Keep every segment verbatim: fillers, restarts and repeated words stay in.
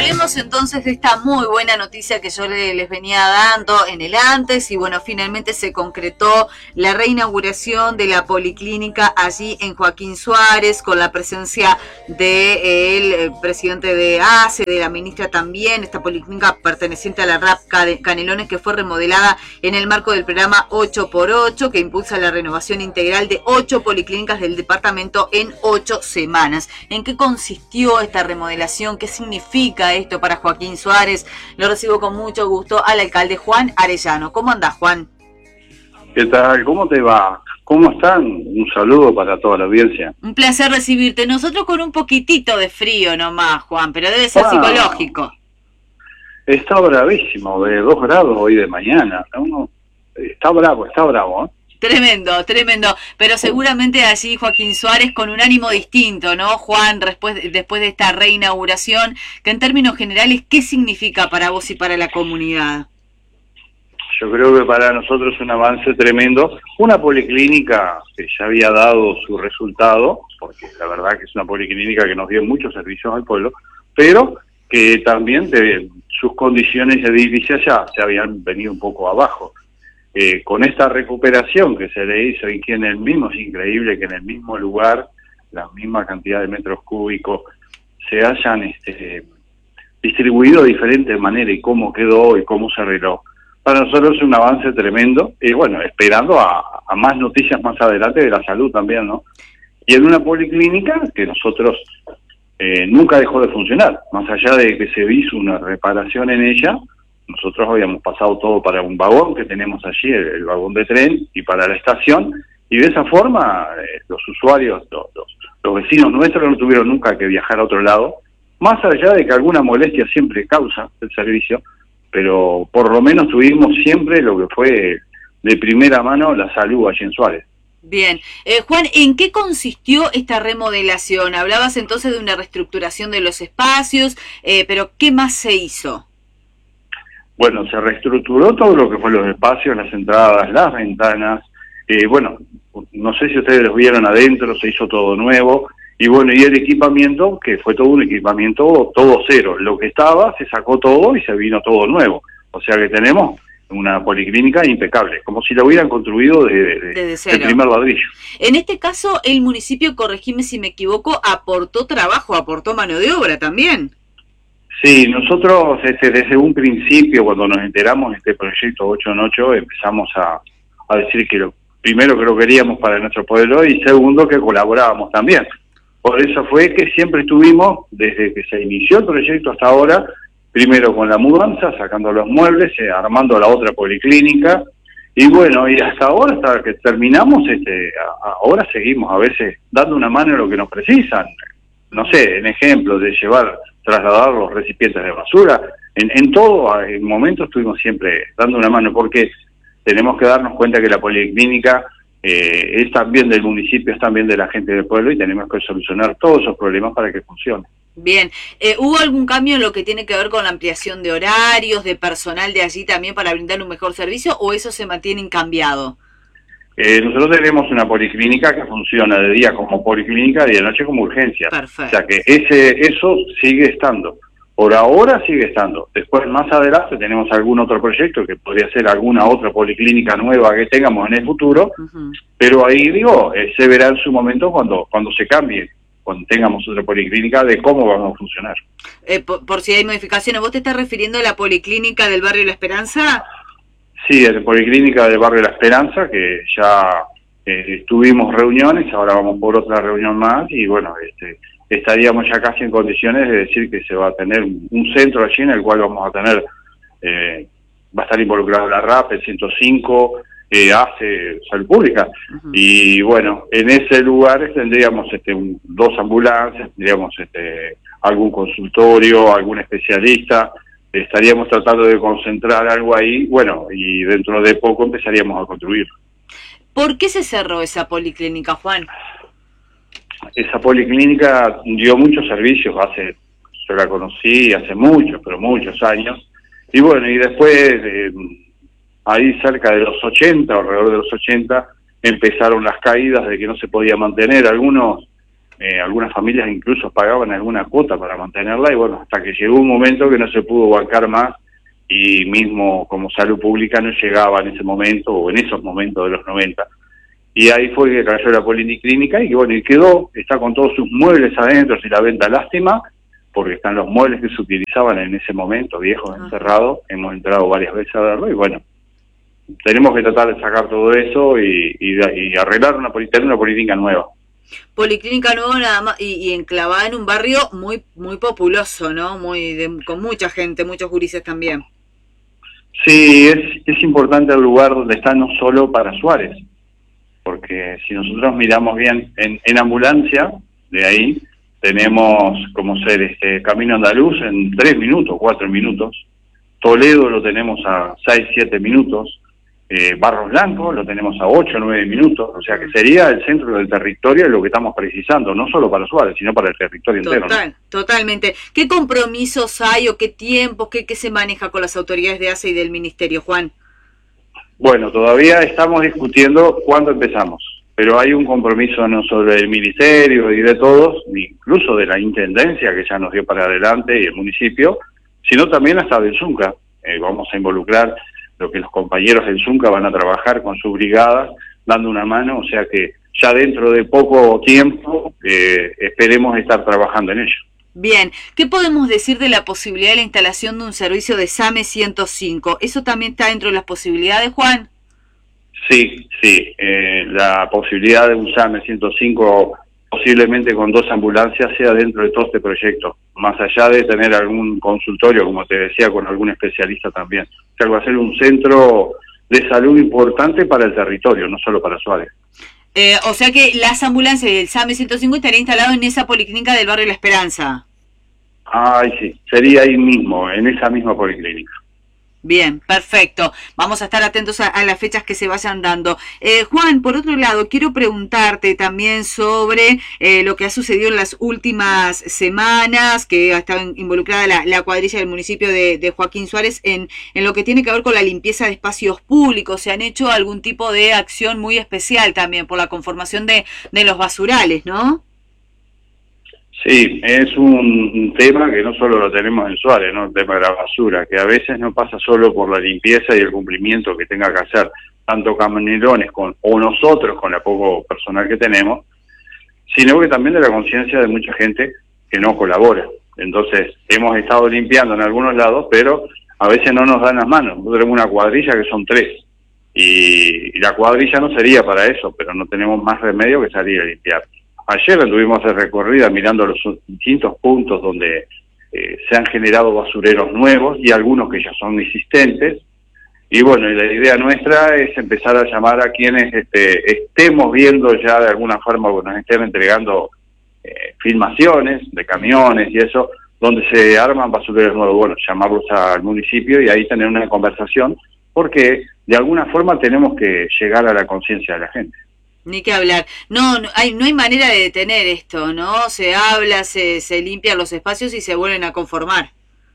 Hablemos entonces de esta muy buena noticia que yo les venía dando en el antes y bueno, finalmente se concretó la reinauguración de la policlínica allí en Joaquín Suárez con la presencia del presidente de A C E, de la ministra también, esta policlínica perteneciente a la R A P Canelones que fue remodelada en el marco del programa ocho por ocho que impulsa la renovación integral de ocho policlínicas del departamento en ocho semanas. ¿En qué consistió esta remodelación? ¿Qué significa esto para Joaquín Suárez? Lo recibo con mucho gusto al alcalde Juan Arellano. ¿Cómo andás, Juan? ¿Qué tal? ¿Cómo te va? ¿Cómo están? Un saludo para toda la audiencia. Un placer recibirte. Nosotros con un poquitito de frío nomás, Juan, pero debe ser ah, psicológico. Está bravísimo, de dos grados hoy de mañana. Uno, está bravo, está bravo, ¿eh? Tremendo, tremendo, pero seguramente allí Joaquín Suárez con un ánimo distinto, ¿no, Juan? Después, después de esta reinauguración, que en términos generales, ¿qué significa para vos y para la comunidad? Yo creo que para nosotros es un avance tremendo, una policlínica que ya había dado su resultado, porque la verdad que es una policlínica que nos dio muchos servicios al pueblo, pero que también de sus condiciones edilicias ya se habían venido un poco abajo. Eh, con esta recuperación que se le hizo y que en el mismo, es increíble que en el mismo lugar, la misma cantidad de metros cúbicos, se hayan este, distribuido de diferente manera y cómo quedó y cómo se arregló. Para nosotros es un avance tremendo y bueno, esperando a, a más noticias más adelante de la salud también, ¿no? Y en una policlínica que nosotros eh, nunca dejó de funcionar, más allá de que se hizo una reparación en ella. Nosotros habíamos pasado todo para un vagón que tenemos allí, el, el vagón de tren, y para la estación, y de esa forma eh, los usuarios, los, los, los vecinos nuestros no tuvieron nunca que viajar a otro lado, más allá de que alguna molestia siempre causa el servicio, pero por lo menos tuvimos siempre lo que fue de primera mano la salud allí en Suárez. Bien. Eh, Juan, ¿en qué consistió esta remodelación? Hablabas entonces de una reestructuración de los espacios, eh, pero ¿qué más se hizo? Bueno, se reestructuró todo lo que fue los espacios, las entradas, las ventanas, eh, bueno, no sé si ustedes los vieron adentro, se hizo todo nuevo, y bueno, y el equipamiento, que fue todo un equipamiento todo cero, lo que estaba se sacó todo y se vino todo nuevo, o sea que tenemos una policlínica impecable, como si la hubieran construido desde de, de, de el primer ladrillo. En este caso, el municipio, corregime si me equivoco, aportó trabajo, aportó mano de obra también. Sí, nosotros este, desde un principio, cuando nos enteramos de este proyecto ocho en ocho, empezamos a, a decir que lo primero que lo queríamos para nuestro pueblo y segundo que colaborábamos también. Por eso fue que siempre estuvimos, desde que se inició el proyecto hasta ahora, primero con la mudanza, sacando los muebles, eh, armando la otra policlínica, y bueno, y hasta ahora, hasta que terminamos, este, a, ahora seguimos a veces dando una mano en lo que nos precisan. No sé, en ejemplo, de llevar, trasladar los recipientes de basura, en, en todo en momentos estuvimos siempre dando una mano, porque tenemos que darnos cuenta que la policlínica eh, es también del municipio, es también de la gente del pueblo y tenemos que solucionar todos esos problemas para que funcione. Bien, eh, ¿hubo algún cambio en lo que tiene que ver con la ampliación de horarios, de personal de allí también para brindar un mejor servicio o eso se mantiene incambiado? Eh, nosotros tenemos una policlínica que funciona de día como policlínica y de noche como urgencia. Perfecto. O sea que ese eso sigue estando. Por ahora sigue estando. Después, más adelante, tenemos algún otro proyecto que podría ser alguna otra policlínica nueva que tengamos en el futuro, uh-huh. Pero ahí, digo, eh, se verá en su momento cuando, cuando se cambie, cuando tengamos otra policlínica, de cómo vamos a funcionar. Eh, por, por si hay modificaciones, ¿vos te estás refiriendo a la policlínica del barrio La Esperanza? Sí, en la Policlínica del Barrio La Esperanza, que ya eh, tuvimos reuniones, ahora vamos por otra reunión más, y bueno, este, estaríamos ya casi en condiciones de decir que se va a tener un centro allí en el cual vamos a tener, eh, va a estar involucrado la R A P, el ciento cinco, eh, A C E, Salud Pública, uh-huh. Y bueno, en ese lugar tendríamos este, un, dos ambulancias, tendríamos este, algún consultorio, algún especialista. Estaríamos tratando de concentrar algo ahí, bueno, y dentro de poco empezaríamos a construir. ¿Por qué se cerró esa policlínica, Juan? Esa policlínica dio muchos servicios, hace, yo la conocí hace muchos, pero muchos años, y bueno, y después, eh, ahí cerca de los ochenta, alrededor de los ochenta, empezaron las caídas de que no se podía mantener, algunos eh, algunas familias incluso pagaban alguna cuota para mantenerla, y bueno, hasta que llegó un momento que no se pudo bancar más, y mismo como salud pública no llegaba en ese momento, o en esos momentos de los noventa. Y ahí fue que cayó la policlínica, y que bueno, y quedó, está con todos sus muebles adentro, si la venta lástima, porque están los muebles que se utilizaban en ese momento, viejos, encerrados, hemos entrado varias veces a verlo, y bueno, tenemos que tratar de sacar todo eso y, y, y arreglar una, tener una política nueva. Policlínica nueva nada más, y, y enclavada en un barrio muy muy populoso, ¿no? Muy de, con mucha gente, muchos gurises también. Sí, es, es importante el lugar donde está, no solo para Suárez, porque si nosotros miramos bien, en, en ambulancia, de ahí, tenemos como ser este Camino Andaluz en tres minutos, cuatro minutos, Toledo lo tenemos a seis, siete minutos, eh, Barros Blancos lo tenemos a ocho, nueve minutos, o sea que sería el centro del territorio lo que estamos precisando, no solo para Suárez, sino para el territorio Total, entero, ¿no? Totalmente. ¿Qué compromisos hay o qué tiempos, qué, qué se maneja con las autoridades de A S A y del Ministerio, Juan? Bueno, todavía estamos discutiendo cuándo empezamos, pero hay un compromiso no solo del Ministerio y de todos, incluso de la Intendencia, que ya nos dio para adelante, y el municipio, sino también hasta del Zunca. Eh, vamos a involucrar lo que los compañeros del Zunca van a trabajar con sus brigadas, dando una mano, o sea que ya dentro de poco tiempo eh, esperemos estar trabajando en ello. Bien, ¿qué podemos decir de la posibilidad de la instalación de un servicio de SAME ciento cinco? ¿Eso también está dentro de las posibilidades, Juan? Sí, sí, eh, la posibilidad de un SAME ciento cinco posiblemente con dos ambulancias sea dentro de todo este proyecto, más allá de tener algún consultorio, como te decía, con algún especialista también. O sea, va a ser un centro de salud importante para el territorio, no solo para Suárez. Eh, o sea que las ambulancias y el SAME ciento cinco estaría instalado en esa policlínica del barrio La Esperanza. Ay, sí, sería ahí mismo, en esa misma policlínica. Bien, perfecto. Vamos a estar atentos a, a las fechas que se vayan dando. Eh, Juan, por otro lado, quiero preguntarte también sobre eh, lo que ha sucedido en las últimas semanas, que ha estado involucrada la, la cuadrilla del municipio de, de Joaquín Suárez en, en lo que tiene que ver con la limpieza de espacios públicos. ¿Se han hecho algún tipo de acción muy especial también por la conformación de, de los basurales, no? Sí, es un tema que no solo lo tenemos en Suárez, ¿no? El tema de la basura, que a veces no pasa solo por la limpieza y el cumplimiento que tenga que hacer tanto camionerones con, o nosotros con el poco personal que tenemos, sino que también de la conciencia de mucha gente que no colabora. Entonces, hemos estado limpiando en algunos lados, pero a veces no nos dan las manos. Nosotros tenemos una cuadrilla que son tres, y, y la cuadrilla no sería para eso, pero no tenemos más remedio que salir a limpiar. Ayer tuvimos de recorrida mirando los distintos puntos donde eh, se han generado basureros nuevos y algunos que ya son existentes. Y bueno, y la idea nuestra es empezar a llamar a quienes este, estemos viendo ya de alguna forma, o nos estén entregando eh, filmaciones de camiones y eso, donde se arman basureros nuevos. Bueno, llamarlos al municipio y ahí tener una conversación, porque de alguna forma tenemos que llegar a la conciencia de la gente. Ni que hablar. No, no hay, no hay manera de detener esto, ¿no? Se habla, se, se limpian los espacios y se vuelven a conformar.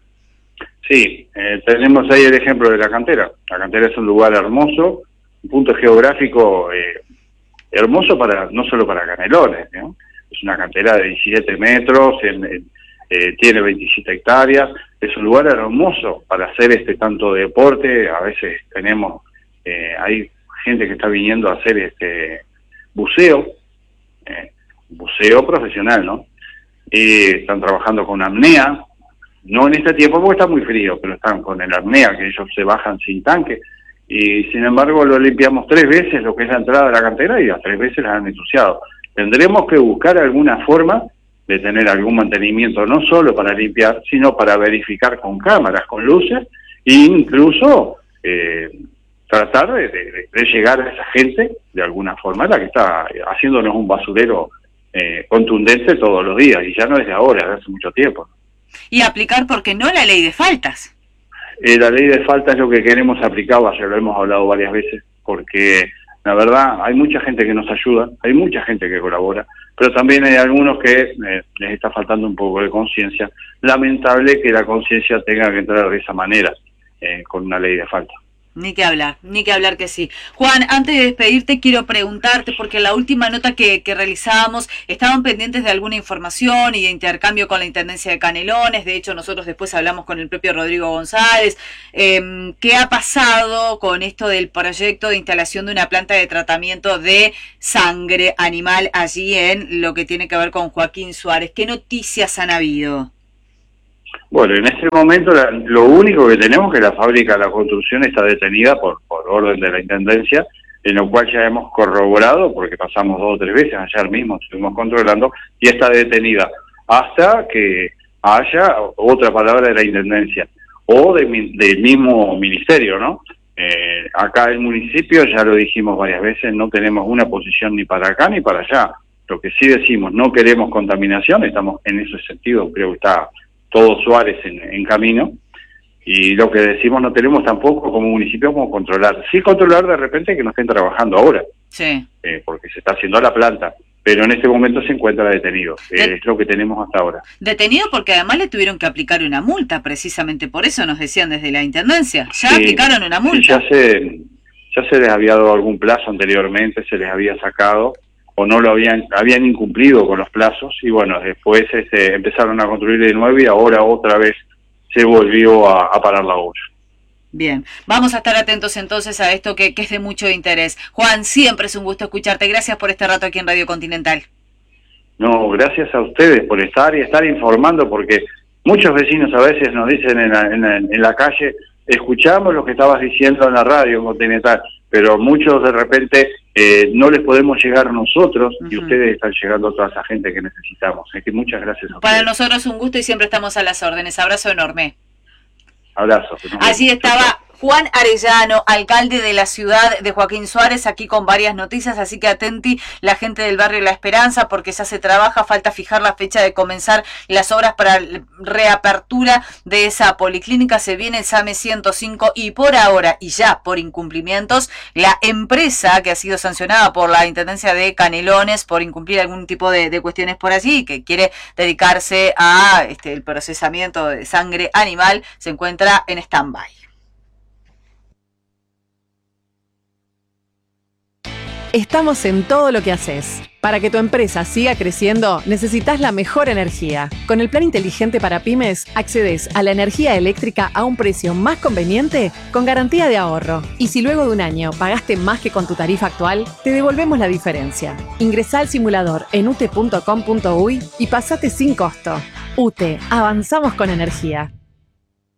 Sí, eh, tenemos ahí el ejemplo de la cantera. La cantera es un lugar hermoso, un punto geográfico eh, hermoso para no solo para Canelones, ¿no? Es una cantera de diecisiete metros, en, en, eh, tiene veintisiete hectáreas, es un lugar hermoso para hacer este tanto deporte. A veces tenemos, eh, hay gente que está viniendo a hacer este buceo, eh, buceo profesional, ¿no? Y están trabajando con apnea, no en este tiempo porque está muy frío, pero están con el apnea, que ellos se bajan sin tanque, y sin embargo lo limpiamos tres veces lo que es la entrada de la cantera, y las tres veces las han ensuciado. Tendremos que buscar alguna forma de tener algún mantenimiento, no solo para limpiar, sino para verificar con cámaras, con luces, e incluso eh, tratar de, de, de llegar a esa gente de alguna forma, la que está haciéndonos un basurero eh, contundente todos los días, y ya no es de ahora, de hace mucho tiempo. Y aplicar, ¿por qué no?, la ley de faltas. Eh, la ley de faltas es lo que queremos aplicar, ya lo hemos hablado varias veces, porque la verdad hay mucha gente que nos ayuda, hay mucha gente que colabora, pero también hay algunos que eh, les está faltando un poco de conciencia. Lamentable que la conciencia tenga que entrar de esa manera, eh, con una ley de falta. Ni que hablar, ni que hablar que sí. Juan, antes de despedirte quiero preguntarte, porque en la última nota que, que realizábamos estaban pendientes de alguna información y de intercambio con la Intendencia de Canelones. De hecho, nosotros después hablamos con el propio Rodrigo González. Eh, ¿Qué ha pasado con esto del proyecto de instalación de una planta de tratamiento de sangre animal allí en lo que tiene que ver con Joaquín Suárez? ¿Qué noticias han habido? Bueno, en este momento la, lo único que tenemos es que la fábrica de la construcción está detenida por, por orden de la Intendencia, en lo cual ya hemos corroborado, porque pasamos dos o tres veces, ayer mismo estuvimos controlando, y está detenida hasta que haya otra palabra de la Intendencia, o de, del mismo ministerio, ¿no? Eh, acá el municipio, ya lo dijimos varias veces, no tenemos una posición ni para acá ni para allá. Lo que sí decimos, no queremos contaminación, estamos en ese sentido, creo que está todo Suárez en, en camino, y lo que decimos no tenemos tampoco como municipio como controlar. Sí controlar de repente que no estén trabajando ahora, sí, eh, porque se está haciendo la planta, pero en este momento se encuentra detenido, De eh, es lo que tenemos hasta ahora. Detenido porque además le tuvieron que aplicar una multa, precisamente por eso nos decían desde la Intendencia, ya Sí, aplicaron una multa. Sí, ya se, ya se les había dado algún plazo anteriormente, se les había sacado, o no lo habían habían incumplido con los plazos, y bueno, después este, empezaron a construir de nuevo y ahora otra vez se volvió a, a parar la olla. Bien, vamos a estar atentos entonces a esto que, que es de mucho interés. Juan, siempre es un gusto escucharte, gracias por este rato aquí en Radio Continental. No, gracias a ustedes por estar y estar informando, porque muchos vecinos a veces nos dicen en la, en la, en la calle, escuchamos lo que estabas diciendo en la radio en Continental, pero muchos de repente eh, no les podemos llegar nosotros, uh-huh. y ustedes están llegando a toda esa gente que necesitamos. Así que muchas gracias a ustedes. Para nosotros un gusto y siempre estamos a las órdenes. Abrazo enorme. Abrazo. Así estaba Juan Arellano, alcalde de la ciudad de Joaquín Suárez, aquí con varias noticias, así que atenti la gente del barrio La Esperanza, porque ya se trabaja, falta fijar la fecha de comenzar las obras para reapertura de esa policlínica, se viene el SAME ciento cinco y por ahora, y ya por incumplimientos, la empresa que ha sido sancionada por la Intendencia de Canelones por incumplir algún tipo de, de cuestiones por allí, que quiere dedicarse a este, el procesamiento de sangre animal, se encuentra en stand-by. Estamos en todo lo que haces. Para que tu empresa siga creciendo, necesitas la mejor energía. Con el plan inteligente para pymes, accedes a la energía eléctrica a un precio más conveniente con garantía de ahorro. Y si luego de un año pagaste más que con tu tarifa actual, te devolvemos la diferencia. Ingresá al simulador en ute punto com punto uy y pasate sin costo. UTE, avanzamos con energía.